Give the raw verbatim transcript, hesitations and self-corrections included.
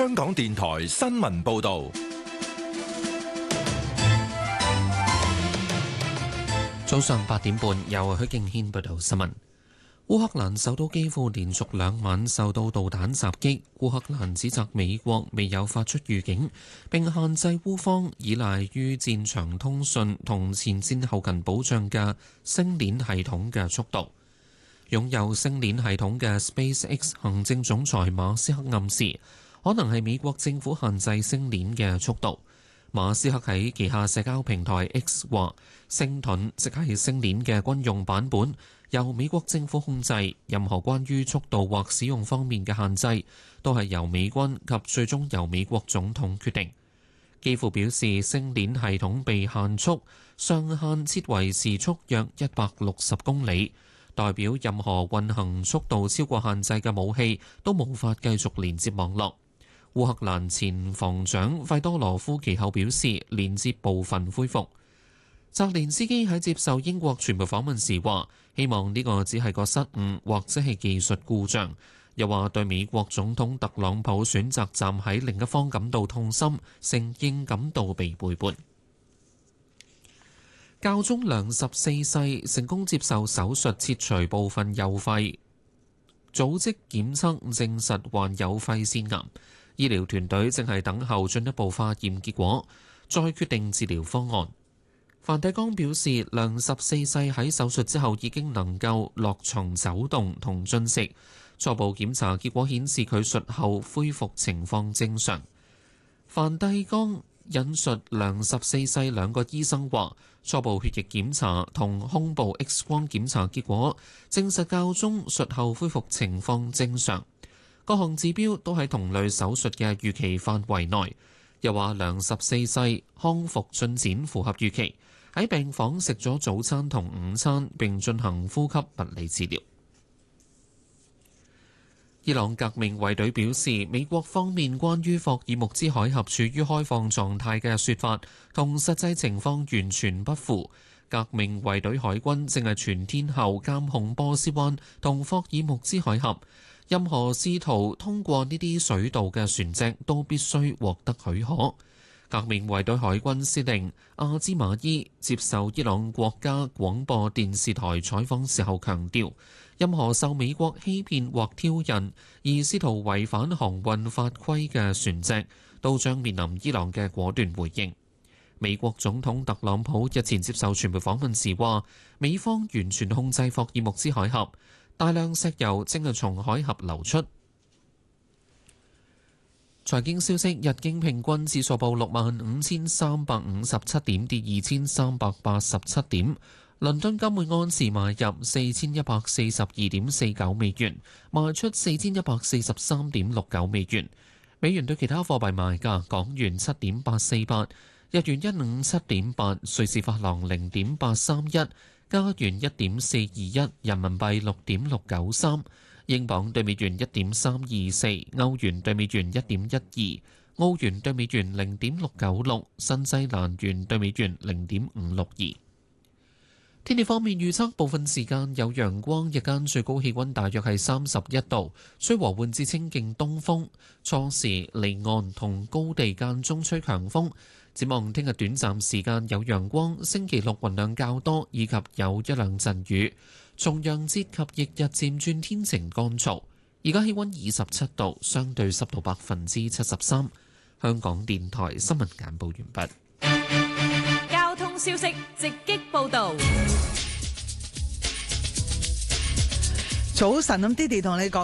香港電台新聞報道。 早上八點半，由許敬軒報道新聞。烏克蘭首都基輔連續兩晚受到導彈襲擊，烏克蘭指責美國未有發出預警，並限制烏方依賴於戰場通訊同前線後勤保障嘅星鏈系統嘅速度。擁有星鏈系統嘅 SpaceX 行政總裁馬斯克暗示，可能係美國政府限制星鏈嘅速度。馬斯克喺旗下社交平台 X 話，星盾即係星鏈嘅軍用版本，由美國政府控制，任何關於速度或使用方面嘅限制，都係由美軍及最終由美國總統決定。基輔表示，星鏈系統被限速，上限設為時速約一百六十公里，代表任何運行速度超過限制嘅武器都無法繼續連接網絡。烏克蘭前防長費多羅夫其後表示，連接部分恢復。澤連斯基喺接受英國傳媒訪問時話，希望呢個只係個失誤或者係技術故障，又話對美國總統特朗普選擇站喺另一方感到痛心，承認感到被背叛。教宗良十四世成功接受手術切除部分右肺，組織檢測證實患有肺腺癌。醫療團隊正係等候進一步化驗結果，再決定治療方案。梵蒂岡表示，良十四世喺手術之後已經能夠落床走動同進食，初步檢查結果顯示佢術後恢復情況正常。梵蒂岡引述良十四世兩個醫生話，初步血液檢查同胸部 X 光檢查結果證實教宗術後恢復情況正常。各項指標都喺同類手術嘅預期範圍內，又話良十四世康復進展符合預期，喺病房食咗早餐同午餐並進行呼吸物理治療。伊朗革命衛隊表示，美國方面關於霍爾木茲海峽處於開放狀態嘅說法同實際情況完全不符。革命衛隊海軍正係全天候監控波斯灣同霍爾木茲海峽。任何試圖通過呢啲水道嘅船隻都必須獲得許可。革命衛隊海軍司令阿茲馬伊接受伊朗國家廣播電視台採訪時候強調，任何受美國欺騙或挑釁而試圖違反航運法規嘅船隻，都將面臨伊朗嘅果斷回應。美國總統特朗普日前接受傳媒訪問時話，美方完全控制霍爾木茲海峽。大量石油正係從海峽流出。財經消息：日經平均指數報六萬五千三百五十七點，跌二千三百八十七點。倫敦金每安士買入四千一百四十二點四九美元，賣出四千一百四十三點六九美元。美元對其他貨幣賣價：港元七點八四八，日元一五七點八，瑞士法郎零點八三一。加元一點四二一，人民幣六點六九三，英鎊對美元一點三二四，歐元對美元一點一二，澳元對美元零點六九六，新西蘭元對美元零點五六二。天氣方面預測，部分時間有陽光，日間最高氣溫大約係三十一度，吹和緩至清勁東風，初時離岸同高地間中吹強風。展望聽日短暫時間有陽光，星期六雲量較多，以及有一兩陣雨。重陽節及翌日漸轉天晴乾燥。而家氣溫二十七度，相對濕度百分之七十三。香港電台新聞簡報完畢。 交通消息直擊報導。 早晨，咁 Didi 同你講。